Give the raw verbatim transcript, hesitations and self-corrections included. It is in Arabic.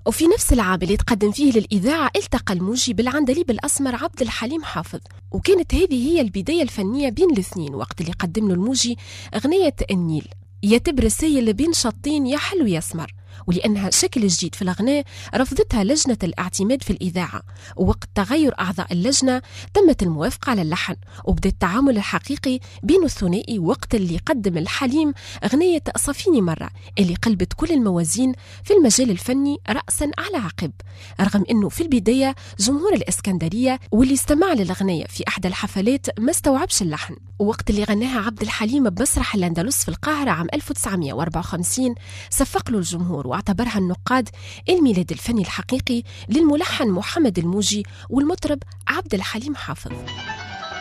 وفي نفس العام اللي تقدم فيه للإذاعة التقى الموجي بالعندليب الأسمر عبد الحليم حافظ، وكانت هذه هي البداية الفنية بين الاثنين وقت اللي قدم له الموجي أغنية النيل يا تبرسي اللي بين شطين يا حلو يسمر، ولأنها شكل جديد في الأغنية رفضتها لجنة الاعتماد في الإذاعة، ووقت تغير أعضاء اللجنة تمت الموافقة على اللحن وبدأ التعامل الحقيقي بين الثنائي وقت اللي قدم الحليم أغنية صفيني مرة اللي قلبت كل الموازين في المجال الفني رأسا على عقب، رغم أنه في البداية جمهور الإسكندرية واللي استمع للأغنية في أحد الحفلات ما استوعبش اللحن. ووقت اللي غناها عبد الحليم بمسرح الأندلس في القاهرة عام ألف وتسعمائة وأربعة وخمسين صفق له الجمهور واعتبرها النقاد الميلاد الفني الحقيقي للملحن محمد الموجي والمطرب عبد الحليم حافظ.